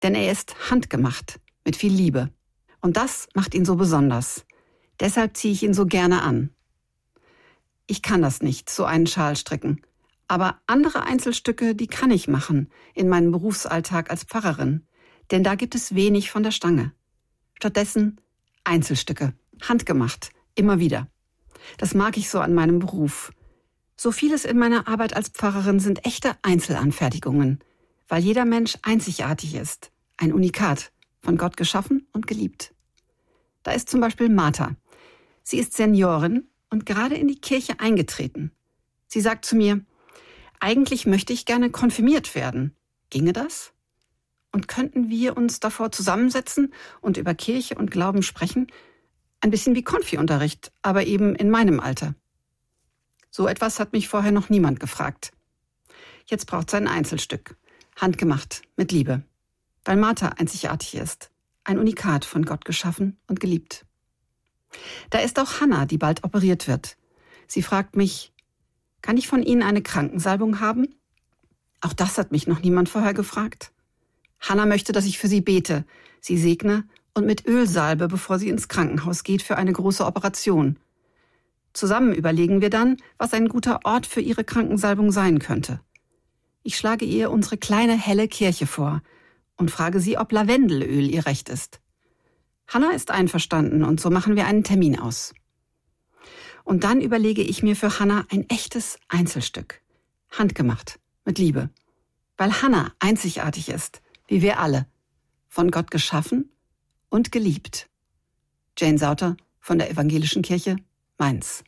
Denn er ist handgemacht, mit viel Liebe. Und das macht ihn so besonders. Deshalb ziehe ich ihn so gerne an. Ich kann das nicht, so einen Schal stricken. Aber andere Einzelstücke, die kann ich machen in meinem Berufsalltag als Pfarrerin. Denn da gibt es wenig von der Stange. Stattdessen Einzelstücke, handgemacht, immer wieder. Das mag ich so an meinem Beruf. So vieles in meiner Arbeit als Pfarrerin sind echte Einzelanfertigungen, weil jeder Mensch einzigartig ist, ein Unikat, von Gott geschaffen und geliebt. Da ist zum Beispiel Martha. Sie ist Seniorin und gerade in die Kirche eingetreten. Sie sagt zu mir, eigentlich möchte ich gerne konfirmiert werden. Ginge das? Und könnten wir uns davor zusammensetzen und über Kirche und Glauben sprechen? Ein bisschen wie Konfi-Unterricht, aber eben in meinem Alter. So etwas hat mich vorher noch niemand gefragt. Jetzt braucht es ein Einzelstück. Handgemacht, mit Liebe. Weil Martha einzigartig ist. Ein Unikat, von Gott geschaffen und geliebt. Da ist auch Hannah, die bald operiert wird. Sie fragt mich, kann ich von Ihnen eine Krankensalbung haben? Auch das hat mich noch niemand vorher gefragt. Hannah möchte, dass ich für sie bete, sie segne und mit Öl salbe, bevor sie ins Krankenhaus geht für eine große Operation. Zusammen überlegen wir dann, was ein guter Ort für ihre Krankensalbung sein könnte. Ich schlage ihr unsere kleine helle Kirche vor und frage sie, ob Lavendelöl ihr recht ist. Hannah ist einverstanden und so machen wir einen Termin aus. Und dann überlege ich mir für Hannah ein echtes Einzelstück. Handgemacht, mit Liebe. Weil Hannah einzigartig ist, wie wir alle. Von Gott geschaffen und geliebt. Jane Sauter von der Evangelischen Kirche Mainz.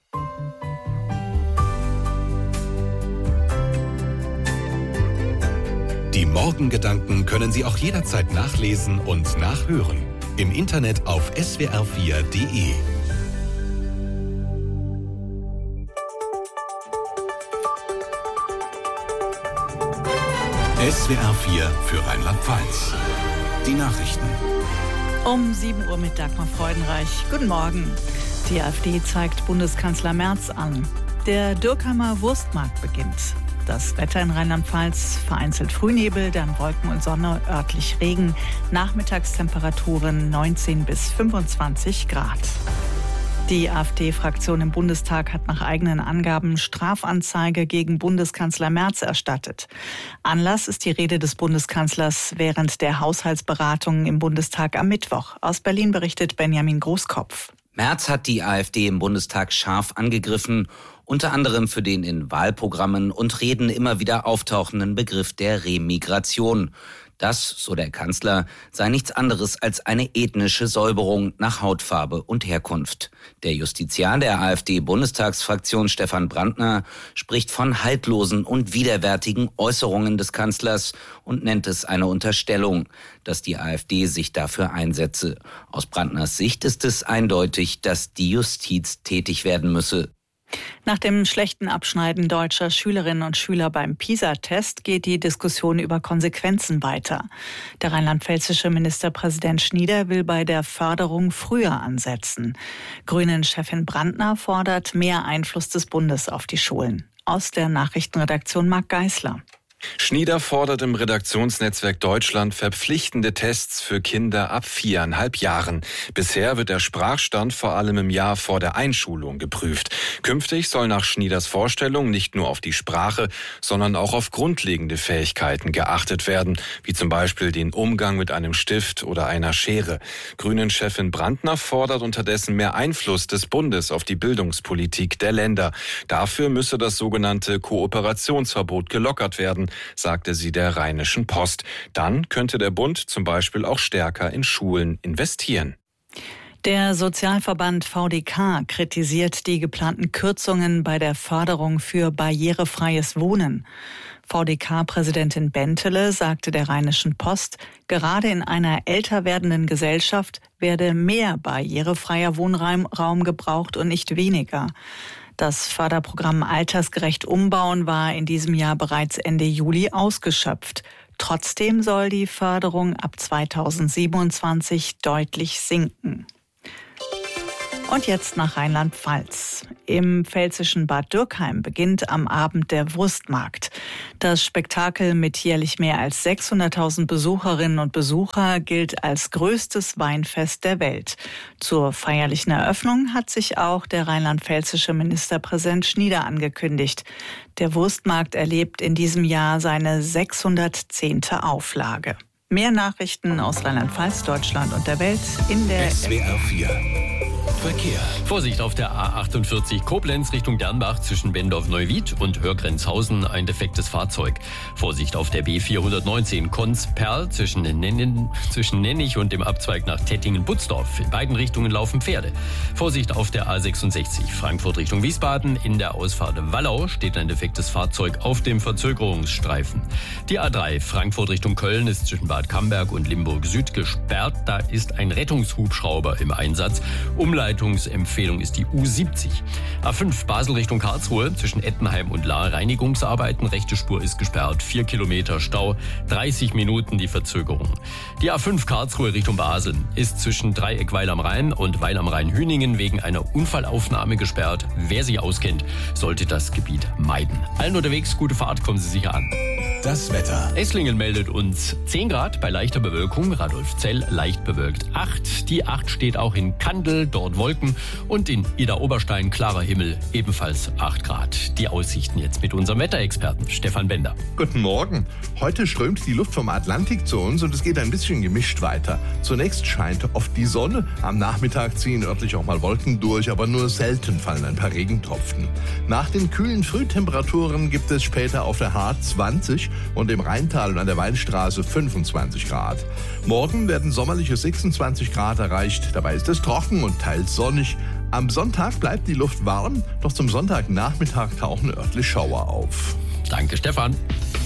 Die Morgengedanken können Sie auch jederzeit nachlesen und nachhören. Im Internet auf swr4.de. SWR4 für Rheinland-Pfalz. Die Nachrichten. Um 7 Uhr mit Dagmar Freudenreich. Guten Morgen. Die AfD zeigt Bundeskanzler Merz an. Der Dürkheimer Wurstmarkt beginnt. Das Wetter in Rheinland-Pfalz, vereinzelt Frühnebel, dann Wolken und Sonne, örtlich Regen. Nachmittagstemperaturen 19 bis 25 Grad. Die AfD-Fraktion im Bundestag hat nach eigenen Angaben Strafanzeige gegen Bundeskanzler Merz erstattet. Anlass ist die Rede des Bundeskanzlers während der Haushaltsberatungen im Bundestag am Mittwoch. Aus Berlin berichtet Benjamin Großkopf. Merz hat die AfD im Bundestag scharf angegriffen, unter anderem für den in Wahlprogrammen und Reden immer wieder auftauchenden Begriff der Remigration. Das, so der Kanzler, sei nichts anderes als eine ethnische Säuberung nach Hautfarbe und Herkunft. Der Justiziar der AfD-Bundestagsfraktion Stefan Brandner spricht von haltlosen und widerwärtigen Äußerungen des Kanzlers und nennt es eine Unterstellung, dass die AfD sich dafür einsetze. Aus Brandners Sicht ist es eindeutig, dass die Justiz tätig werden müsse. Nach dem schlechten Abschneiden deutscher Schülerinnen und Schüler beim PISA-Test geht die Diskussion über Konsequenzen weiter. Der rheinland-pfälzische Ministerpräsident Schnieder will bei der Förderung früher ansetzen. Grünen-Chefin Brandner fordert mehr Einfluss des Bundes auf die Schulen. Aus der Nachrichtenredaktion Marc Geisler. Schnieder fordert im Redaktionsnetzwerk Deutschland verpflichtende Tests für Kinder ab 4,5 Jahren. Bisher wird der Sprachstand vor allem im Jahr vor der Einschulung geprüft. Künftig soll nach Schnieders Vorstellung nicht nur auf die Sprache, sondern auch auf grundlegende Fähigkeiten geachtet werden, wie zum Beispiel den Umgang mit einem Stift oder einer Schere. Grünen-Chefin Brandner fordert unterdessen mehr Einfluss des Bundes auf die Bildungspolitik der Länder. Dafür müsse das sogenannte Kooperationsverbot gelockert werden, sagte sie der Rheinischen Post. Dann könnte der Bund zum Beispiel auch stärker in Schulen investieren. Der Sozialverband VDK kritisiert die geplanten Kürzungen bei der Förderung für barrierefreies Wohnen. VDK-Präsidentin Bentele sagte der Rheinischen Post, gerade in einer älter werdenden Gesellschaft werde mehr barrierefreier Wohnraum gebraucht und nicht weniger. Das Förderprogramm Altersgerecht Umbauen war in diesem Jahr bereits Ende Juli ausgeschöpft. Trotzdem soll die Förderung ab 2027 deutlich sinken. Und jetzt nach Rheinland-Pfalz. Im pfälzischen Bad Dürkheim beginnt am Abend der Wurstmarkt. Das Spektakel mit jährlich mehr als 600.000 Besucherinnen und Besucher gilt als größtes Weinfest der Welt. Zur feierlichen Eröffnung hat sich auch der rheinland-pfälzische Ministerpräsident Schnieder angekündigt. Der Wurstmarkt erlebt in diesem Jahr seine 610. Auflage. Mehr Nachrichten aus Rheinland-Pfalz, Deutschland und der Welt in der SWR 4 Verkehr. Vorsicht auf der A48 Koblenz Richtung Dernbach zwischen Bendorf-Neuwied und Hörgrenzhausen ein defektes Fahrzeug. Vorsicht auf der B419 Konz-Perl zwischen Nennig und dem Abzweig nach Tettingen-Butzdorf. In beiden Richtungen laufen Pferde. Vorsicht auf der A66 Frankfurt Richtung Wiesbaden. In der Ausfahrt Wallau steht ein defektes Fahrzeug auf dem Verzögerungsstreifen. Die A3 Frankfurt Richtung Köln ist zwischen Bad Camberg und Limburg Süd gesperrt. Da ist ein Rettungshubschrauber im Einsatz. Umleitungsempfehlung ist die U70. A5 Basel Richtung Karlsruhe zwischen Ettenheim und Lahr Reinigungsarbeiten. Rechte Spur ist gesperrt. 4 Kilometer Stau. 30 Minuten die Verzögerung. Die A5 Karlsruhe Richtung Basel ist zwischen Dreieck Weil am Rhein und Weil am Rhein-Hüningen wegen einer Unfallaufnahme gesperrt. Wer sich auskennt, sollte das Gebiet meiden. Allen unterwegs gute Fahrt, kommen Sie sicher an. Das Wetter. Esslingen meldet uns 10 Grad bei leichter Bewölkung. Radolfzell leicht bewölkt 8. Die 8 steht auch in Kandel, dort Wolken. Und in Idar-Oberstein klarer Himmel, ebenfalls 8 Grad. Die Aussichten jetzt mit unserem Wetterexperten Stefan Bender. Guten Morgen. Heute strömt die Luft vom Atlantik zu uns und es geht ein bisschen gemischt weiter. Zunächst scheint oft die Sonne. Am Nachmittag ziehen örtlich auch mal Wolken durch, aber nur selten fallen ein paar Regentropfen. Nach den kühlen Frühtemperaturen gibt es später auf der Hart 20 und im Rheintal und an der Weinstraße 25 Grad. Morgen werden sommerliche 26 Grad erreicht. Dabei ist es trocken und teils sonnig. Am Sonntag bleibt die Luft warm, doch zum Sonntagnachmittag tauchen örtlich Schauer auf. Danke, Stefan.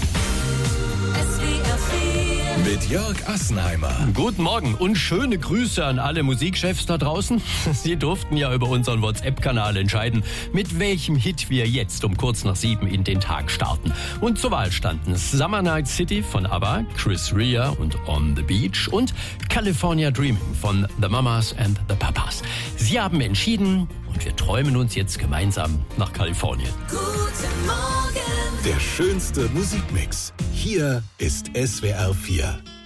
Mit Jörg Assenheimer. Guten Morgen und schöne Grüße an alle Musikchefs da draußen. Sie durften ja über unseren WhatsApp-Kanal entscheiden, mit welchem Hit wir jetzt um kurz nach 7 in den Tag starten. Und zur Wahl standen Summer Night City von ABBA, Chris Rea und On the Beach und California Dreaming von The Mamas and the Papas. Sie haben entschieden und wir träumen uns jetzt gemeinsam nach Kalifornien. Guten Morgen. Der schönste Musikmix. Hier ist SWR 4.